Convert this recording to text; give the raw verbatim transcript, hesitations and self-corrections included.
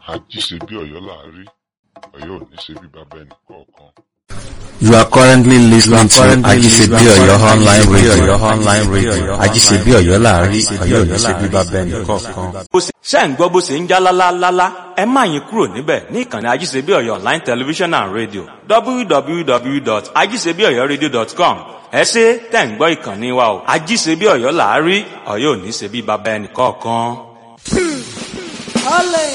ají ṣe bí Ọ̀yọ́ là á rí, Ọ̀yọ́ ò ní ṣe bí bàbá ẹnì kọ̀ọ̀kan. You are currently listening to Ajisebi Oyo online radio. Online radio. Ajisebi Oyo láàárín, Ọ̀yọ́ ò ní ṣe bí bàbá ẹnì kọ̀ọ̀kan. ṣé ń gbọ́ bó ṣe ń já lálálálá, ẹ má yín kúrò níbẹ̀ ní ìkànnì Ajisebi Oyo online television and radio w w w dot ajisebi oyo radio dot com. ẹ ṣé tẹ̀ ń gbọ́ ìkànnì wa o. Ajisebi Oyo láàárín, Ọ̀yọ́ ò ní ṣe bí bàbá ẹnì kọ̀ọ̀kan. Ole!